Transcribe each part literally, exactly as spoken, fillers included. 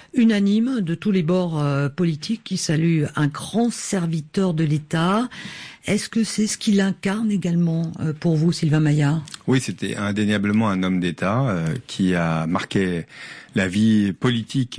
unanime de tous les bords euh, politiques qui salue un grand serviteur de l'État. Est-ce que c'est ce qu'il incarne également euh, pour vous, Sylvain Maillard ? Oui, c'était indéniablement un homme d'État euh, qui a marqué la vie politique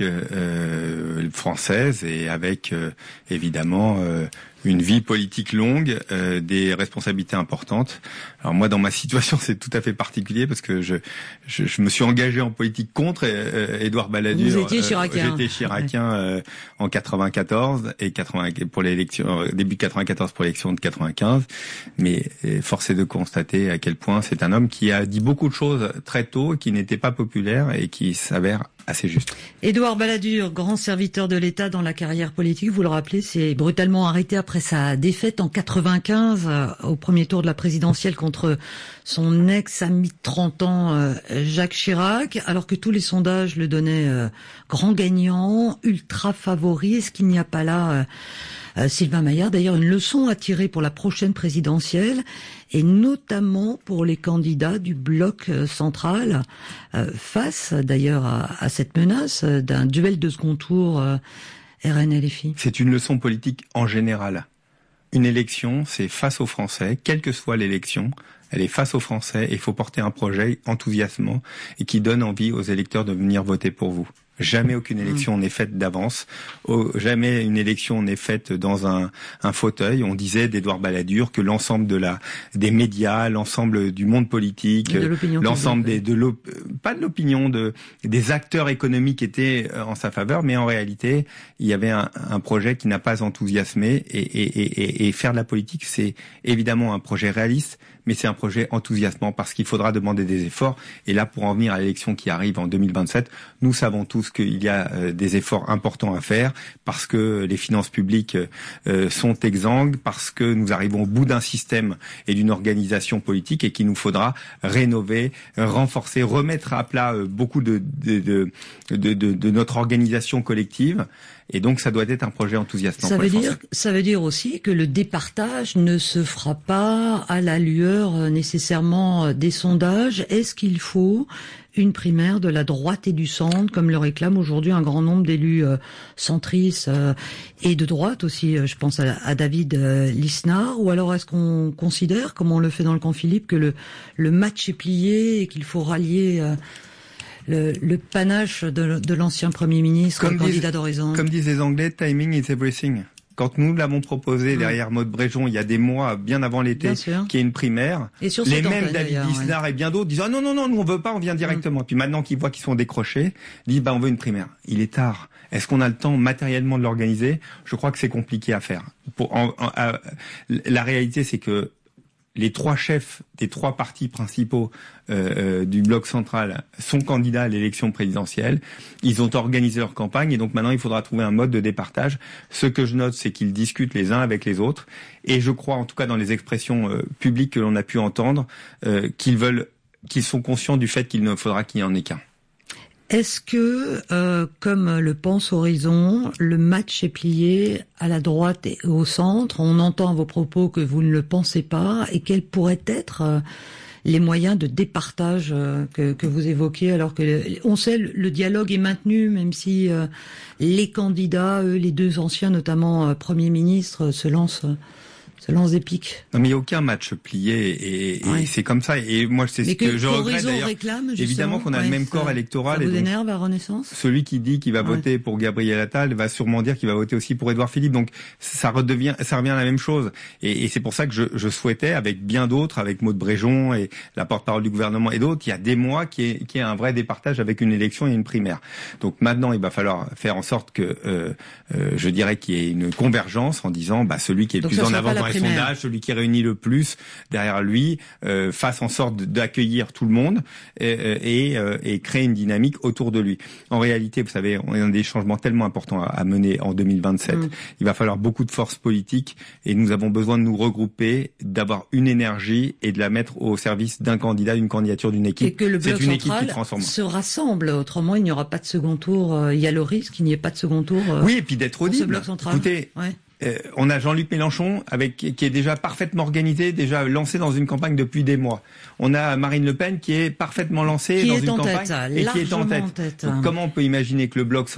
euh, française et avec euh, évidemment euh, une vie politique longue, euh, des responsabilités importantes. Alors moi, dans ma situation, c'est tout à fait particulier parce que je je, je me suis engagé en politique contre euh, Édouard Balladur. Vous étiez chiracien. Euh, J'étais chiracien euh, en quatre-vingt-quatorze et quatre-vingts pour l'élection euh, début quatre-vingt-quatorze pour l'élection de quatre-vingt-quinze. Mais euh, force est de constater à quel point c'est un homme qui a dit beaucoup de choses très tôt, qui n'était pas populaire et qui s'avère assez juste. Édouard Balladur, grand serviteur de l'État dans la carrière politique, vous le rappelez, c'est brutalement arrêté après sa défaite en quatre-vingt-quinze euh, au premier tour de la présidentielle contre son ex-ami de trente ans, euh, Jacques Chirac, alors que tous les sondages le donnaient euh, grand gagnant, ultra favori. Est-ce qu'il n'y a pas là, euh, euh, Sylvain Maillard, d'ailleurs une leçon à tirer pour la prochaine présidentielle et notamment pour les candidats du bloc central, euh, face d'ailleurs à, à cette menace d'un duel de second tour euh, R N L F I. C'est une leçon politique en général. Une élection, c'est face aux Français, quelle que soit l'élection, elle est face aux Français et il faut porter un projet enthousiasmant et qui donne envie aux électeurs de venir voter pour vous. Jamais aucune élection n'est faite d'avance. Oh, jamais une élection n'est faite dans un, un fauteuil. On disait d'Édouard Balladur que l'ensemble de la des médias, l'ensemble du monde politique, de l'ensemble des de l'op, pas de l'opinion de des acteurs économiques étaient en sa faveur, mais en réalité, il y avait un, un projet qui n'a pas enthousiasmé. Et, et, et, et faire de la politique, c'est évidemment un projet réaliste, mais c'est un projet enthousiasmant parce qu'il faudra demander des efforts. Et là, pour en venir à l'élection qui arrive en deux mille vingt-sept, nous savons tous qu'il y a euh, des efforts importants à faire parce que les finances publiques euh, sont exsangues, parce que nous arrivons au bout d'un système et d'une organisation politique et qu'il nous faudra rénover, renforcer, remettre à plat euh, beaucoup de de, de, de, de, de notre organisation collective. Et donc, ça doit être un projet enthousiasmant. Ça pour veut les dire, ça veut dire aussi que le départage ne se fera pas à la lueur nécessairement des sondages. Est-ce qu'il faut une primaire de la droite et du centre, comme le réclame aujourd'hui un grand nombre d'élus euh, centristes euh, et de droite aussi, euh, je pense à, à David euh, Lisnard, ou alors est-ce qu'on considère, comme on le fait dans le camp Philippe, que le, le match est plié et qu'il faut rallier euh, le, le panache de, de l'ancien Premier ministre, comme candidat disent, d'horizon. Comme disent les Anglais, timing is everything. Quand nous l'avons proposé derrière Maud Bréjon, il y a des mois, bien avant l'été, qu'il y ait une primaire, et sur les mêmes David Lisnard ouais. et bien d'autres disent « Ah non, non, non, nous on veut pas, on vient directement. Mmh. » Puis maintenant qu'ils voient qu'ils sont décrochés, ils disent « Bah on veut une primaire. » Il est tard. Est-ce qu'on a le temps matériellement de l'organiser ? Je crois que c'est compliqué à faire. Pour, en, en, à, la réalité, c'est que les trois chefs des trois partis principaux euh, euh, du bloc central sont candidats à l'élection présidentielle. Ils ont organisé leur campagne et donc maintenant il faudra trouver un mode de départage. Ce que je note, c'est qu'ils discutent les uns avec les autres et je crois, en tout cas dans les expressions euh, publiques que l'on a pu entendre, euh, qu'ils veulent, qu'ils sont conscients du fait qu'il ne faudra qu'il n'y en ait qu'un. Est-ce que, euh, comme le pense Horizon, le match est plié à la droite et au centre ? On entend à vos propos que vous ne le pensez pas. Et quels pourraient être euh, les moyens de départage euh, que, que vous évoquez ? Alors que le, on sait le, le dialogue est maintenu, même si euh, les candidats, eux, les deux anciens, notamment euh, Premier ministre, se lancent... Euh, se lance des pics. Non mais il n'y a aucun match plié et, et ouais. c'est comme ça. Et moi c'est ce que, que je regrette d'ailleurs. Réclame, évidemment qu'on a ouais, le même ça, corps électoral. Ça vous et donc, énerve à Renaissance ? Celui qui dit qu'il va ouais. voter pour Gabriel Attal va sûrement dire qu'il va voter aussi pour Édouard Philippe. Donc ça redevient, ça revient à la même chose. Et, et c'est pour ça que je, je souhaitais, avec bien d'autres, avec Maud Bréjon et la porte-parole du gouvernement et d'autres, il y a des mois qui est, qui est un vrai départage avec une élection et une primaire. Donc maintenant il va falloir faire en sorte que, euh, euh, je dirais qu'il y ait une convergence en disant, bah celui qui est le plus en avance dans les sondages, celui qui réunit le plus derrière lui, euh, fasse en sorte d'accueillir tout le monde et, et, et créer une dynamique autour de lui. En réalité, vous savez, on a des changements tellement importants à, à mener en deux mille vingt-sept. Mmh. Il va falloir beaucoup de force politique et nous avons besoin de nous regrouper, d'avoir une énergie et de la mettre au service d'un candidat, d'une candidature, d'une équipe. Et que le bloc C'est une central équipe qui transforme. Se rassemble, autrement il n'y aura pas de second tour. Il y a le risque qu'il n'y ait pas de second tour. Oui, et puis d'être audible. Écoutez. Ouais. Euh, on a Jean-Luc Mélenchon avec qui est déjà parfaitement organisé, déjà lancé dans une campagne depuis des mois. On a Marine Le Pen qui est parfaitement lancée qui dans est une en campagne tête, et qui est en tête. en tête. Donc, comment on peut imaginer que le bloc